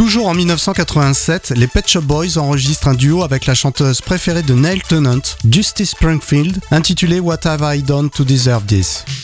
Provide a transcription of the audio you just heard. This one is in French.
Toujours en 1987, les Pet Shop Boys enregistrent un duo avec la chanteuse préférée de Neil Tennant, Dusty Springfield, intitulé What Have I Done to Deserve This?